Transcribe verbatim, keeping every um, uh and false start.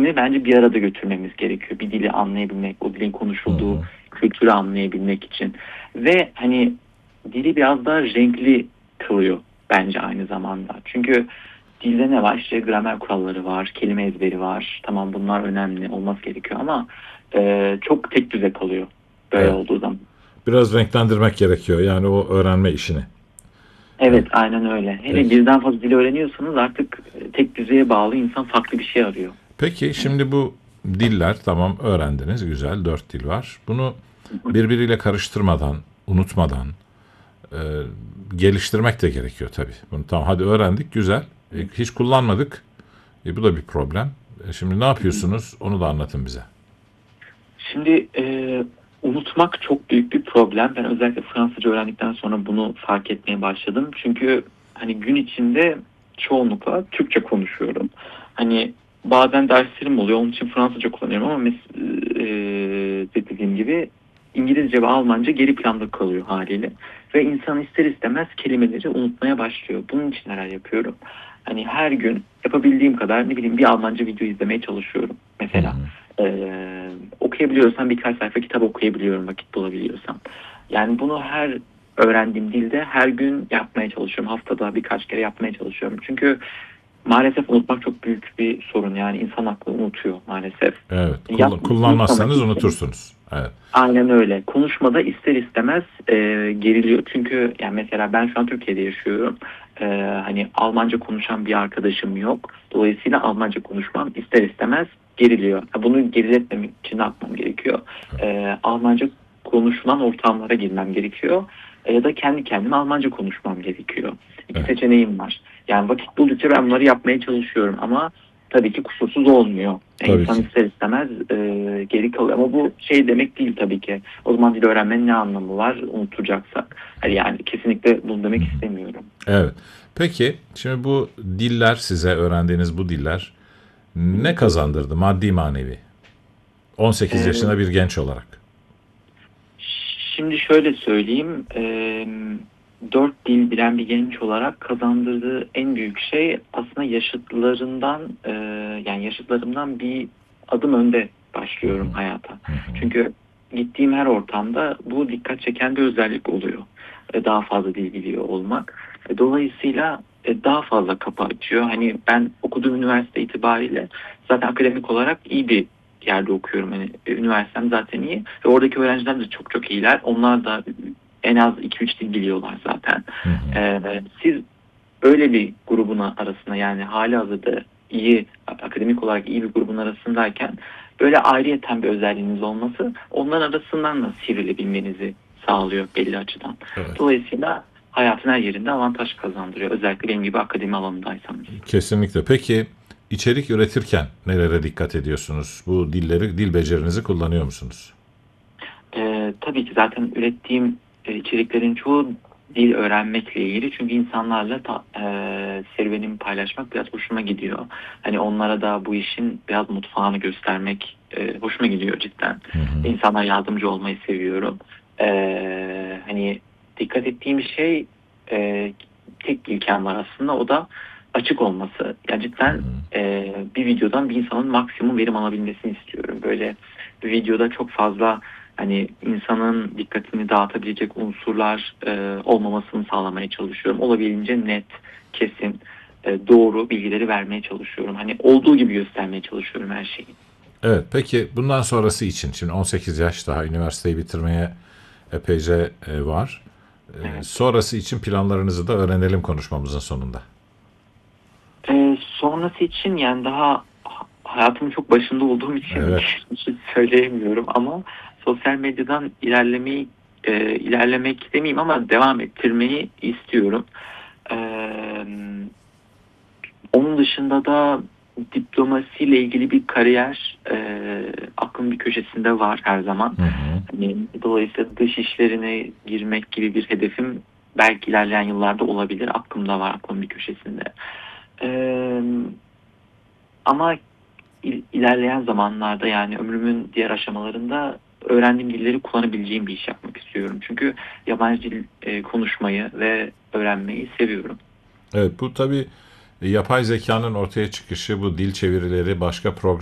ikisini bence bir arada götürmemiz gerekiyor. Bir dili anlayabilmek, o dilin Hı konuşulduğu hı. kültürü anlayabilmek için. Ve hani dili biraz daha renkli kılıyor bence aynı zamanda. Çünkü dilde ne var? İşte gramer kuralları var, kelime ezberi var. Tamam, bunlar önemli, olması gerekiyor ama e, çok tek düze kalıyor böyle Evet. olduğu zaman. Biraz renklendirmek gerekiyor yani o öğrenme işini. Evet. Evet, aynen öyle. Hele Peki. birden fazla dil öğreniyorsanız artık e, tek düzeye bağlı insan farklı bir şey arıyor. Peki Hani, şimdi bu diller tamam öğrendiniz güzel dört dil var. Bunu birbiriyle karıştırmadan, unutmadan e, geliştirmek de gerekiyor tabii. Bunu tamam hadi öğrendik güzel. E, hiç kullanmadık. E, bu da bir problem. E, şimdi ne yapıyorsunuz? Onu da anlatın bize. Şimdi e, unutmak çok büyük bir problem. Ben özellikle Fransızca öğrendikten sonra bunu fark etmeye başladım. Çünkü hani gün içinde çoğunlukla Türkçe konuşuyorum. Hani bazen derslerim oluyor, onun için Fransızca kullanıyorum ama mes- e, dediğim gibi İngilizce ve Almanca geri planda kalıyor haliyle. Ve insan ister istemez kelimeleri unutmaya başlıyor. Bunun için neler yapıyorum? Hani her gün yapabildiğim kadar ne bileyim bir Almanca video izlemeye çalışıyorum Hı mesela. hı. Ee, okuyabiliyorsam birkaç sayfa kitap okuyabiliyorum vakit bulabiliyorsam. Yani bunu her öğrendiğim dilde her gün yapmaya çalışıyorum. Haftada birkaç kere yapmaya çalışıyorum. Çünkü maalesef unutmak çok büyük bir sorun. Yani insan aklı unutuyor maalesef. Evet. Yap, Kullan- unutmamak kullanmazsanız için unutursunuz. Evet. aynen öyle. Konuşmada ister istemez e, geriliyor. Çünkü yani mesela ben şu an Türkiye'de yaşıyorum. E, hani Almanca konuşan bir arkadaşım yok. Dolayısıyla Almanca konuşmam ister istemez geriliyor. Ha, bunu geriletmemek için ne yapmam gerekiyor? E, Almanca konuşulan ortamlara girmem gerekiyor. E, ya da kendi kendime Almanca konuşmam gerekiyor. İki Evet. seçeneğim var. Yani vakit buldukça ben bunları yapmaya çalışıyorum ama tabii ki kusursuz olmuyor. Yani Tabii insan ki. ister istemez e, geri kalıyor. Ama bu şey demek değil tabii ki. O zaman dil öğrenmenin ne anlamı var unutacaksak? Hani yani kesinlikle bunu demek istemiyorum. Evet. Peki şimdi bu diller size öğrendiğiniz bu diller ne kazandırdı maddi manevi? on sekiz E, yaşında bir genç olarak. Şimdi şöyle söyleyeyim. E, dört dil bilen bir genç olarak kazandırdığı en büyük şey aslında yaşıtlarından e, yani yaşıtlarımdan bir adım önde başlıyorum hayata. Çünkü gittiğim her ortamda bu dikkat çeken bir özellik oluyor. E, daha fazla dil biliyor olmak. E, dolayısıyla e, daha fazla kapı açıyor. Hani ben okuduğum üniversite itibariyle zaten akademik olarak iyi bir yerde okuyorum. Hani e, üniversitem zaten iyi. Ve oradaki öğrenciler de çok çok iyiler. Onlar da en az iki üç dil biliyorlar zaten. Hı hı. E, siz öyle bir grubun arasında yani hali hazırda iyi, akademik olarak iyi bir grubun arasındayken böyle ayrıyeten bir özelliğiniz olması onların arasından da sivrilebilmenizi sağlıyor belli açıdan. Evet. Dolayısıyla hayatın her yerinde avantaj kazandırıyor. Özellikle benim gibi akademi alanındaysanız. Kesinlikle. Peki içerik üretirken nelere dikkat ediyorsunuz? Bu dilleri, dil becerinizi kullanıyor musunuz? Ee, tabii ki zaten ürettiğim e, içeriklerin çoğu dil öğrenmekle ilgili. Çünkü insanlarla ta, e, serüvenimi paylaşmak biraz hoşuma gidiyor. Hani onlara da bu işin biraz mutfağını göstermek e, hoşuma gidiyor cidden. Hı hı. İnsanlara yardımcı olmayı seviyorum. Ee, hani dikkat ettiğim şey e, tek bir ilkem var aslında, o da açık olması. Yani cidden e, bir videodan bir insanın maksimum verim alabilmesini istiyorum. Böyle bir videoda çok fazla hani insanın dikkatini dağıtabilecek unsurlar e, olmamasını sağlamaya çalışıyorum. Olabildiğince net, kesin, e, doğru bilgileri vermeye çalışıyorum. Hani olduğu gibi göstermeye çalışıyorum her şeyi. Evet. Peki bundan sonrası için şimdi on sekiz yaş daha üniversiteyi bitirmeye epeyce e, var. E, Evet. sonrası için planlarınızı da öğrenelim konuşmamızın sonunda. E, sonrası için yani daha ha- hayatımın çok başında olduğum için Evet. bir şey söyleyemiyorum ama sosyal medyadan ilerlemeyi e, ilerlemek demeyeyim ama devam ettirmeyi istiyorum. E, Onun dışında da diplomasiyle ilgili bir kariyer e, aklım bir köşesinde var her zaman. Hı hı. Hani, dolayısıyla dış işlerine girmek gibi bir hedefim belki ilerleyen yıllarda olabilir. Aklımda var, aklım bir köşesinde. E, Ama il- ilerleyen zamanlarda yani ömrümün diğer aşamalarında öğrendiğim dilleri kullanabileceğim bir iş yapmak istiyorum. Çünkü yabancı dil e, konuşmayı ve öğrenmeyi seviyorum. Evet bu tabii yapay zekanın ortaya çıkışı, bu dil çevirileri, başka program